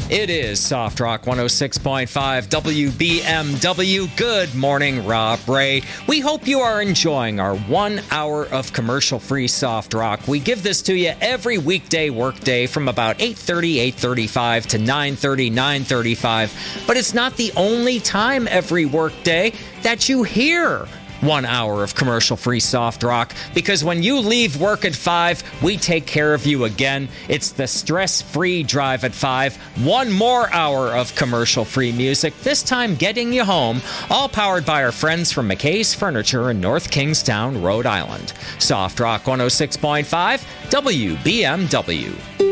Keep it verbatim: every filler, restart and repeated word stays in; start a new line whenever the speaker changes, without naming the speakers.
It is Soft Rock one oh six point five W B M W. Good morning, Rob Ray. We hope you are enjoying our one hour of commercial-free Soft Rock. We give this to you every weekday workday from about eight thirty, eight thirty-five to nine thirty, nine thirty-five. But it's not the only time every workday that you hear one hour of commercial-free Soft Rock, because when you leave work at five, we take care of you again. It's the stress-free drive at five. One more hour of commercial-free music, this time getting you home, all powered by our friends from McKay's Furniture in North Kingstown, Rhode Island. Soft Rock one oh six point five W B M W.